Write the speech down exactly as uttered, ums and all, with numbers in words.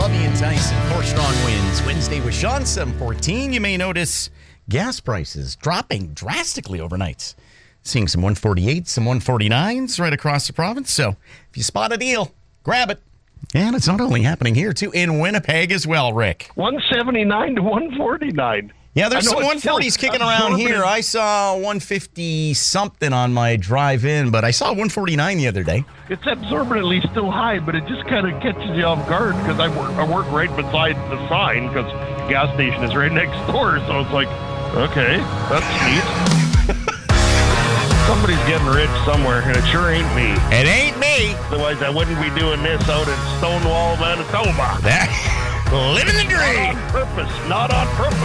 Lovey and Tyson, four strong winds. Wednesday with Sean, seven fourteen. You may notice gas prices dropping drastically overnight. Seeing some one forty-eights, some one forty-nines right across the province. So if you spot a deal, grab it. And it's not only happening here, too, in Winnipeg as well, Rick. one seventy-nine to one forty-nine. Yeah, there's some one forties kicking around here. I saw one fifty something on my drive in, but I saw one forty-nine the other day. It's absorbently still high, but it just kind of catches you off guard because I work, I work right beside the sign because the gas station is right next door. So it's like, okay, that's neat. Somebody's getting rich somewhere, and it sure ain't me. It ain't me. Otherwise, I wouldn't be doing this out in Stonewall, Manitoba. That, living the dream. Not on purpose. Not on purpose.